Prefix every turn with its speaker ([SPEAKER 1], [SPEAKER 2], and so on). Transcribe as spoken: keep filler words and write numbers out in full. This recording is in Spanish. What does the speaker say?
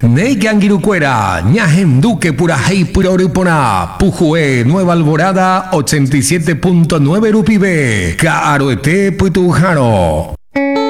[SPEAKER 1] Neigangirucuera, Ñajem Duque Purajei Puroripona, Pujue Nueva Alborada ochenta y siete punto nueve Rupibe, Caroete Putujano.